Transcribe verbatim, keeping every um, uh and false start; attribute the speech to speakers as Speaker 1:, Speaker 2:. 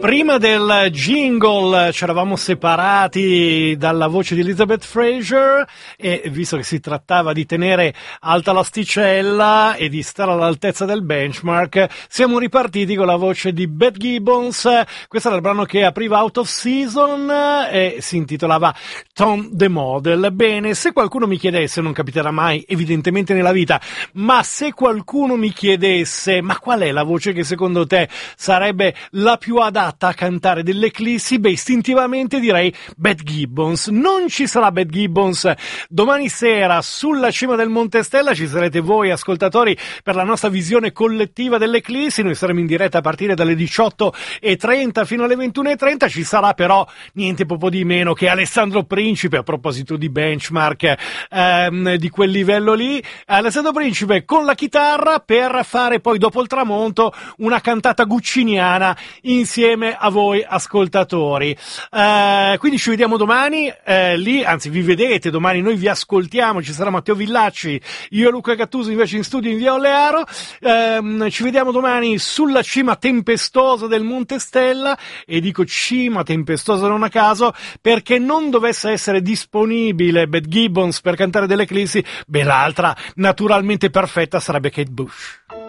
Speaker 1: Prima del jingle ci eravamo separati dalla voce di Elizabeth Fraser e visto che si trattava di tenere alta l'asticella e di stare all'altezza del benchmark, siamo ripartiti con la voce di Beth Gibbons. Questo era il brano che apriva Out of Season e si intitolava Tom the Model. Bene, se qualcuno mi chiedesse, non capiterà mai evidentemente nella vita, ma se qualcuno mi chiedesse ma qual è la voce che secondo te sarebbe la più adatta a cantare delle Eclissi, beh, istintivamente direi Beth Gibbons. Non ci sarà Beth Gibbons domani sera sulla cima del Monte Stella, ci sarete voi ascoltatori per la nostra visione collettiva delle Eclissi. Noi saremo in diretta a partire dalle diciotto e trenta fino alle ventuno e trenta. Ci sarà però niente poco di meno che Alessandro Principe, a proposito di benchmark ehm, di quel livello lì, Alessandro Principe con la chitarra per fare poi dopo il tramonto una cantata gucciniana insieme a voi ascoltatori. Eh, quindi ci vediamo domani eh, lì, anzi vi vedete domani, noi vi ascoltiamo, ci sarà Matteo Villacci, io e Luca Gattuso invece in studio in via Olearo. Eh, ci vediamo domani sulla cima tempestosa del Monte Stella, e dico cima tempestosa non a caso, perché non dovesse essere disponibile Beth Gibbons per cantare delle Eclissi, beh, l'altra naturalmente perfetta sarebbe Kate Bush.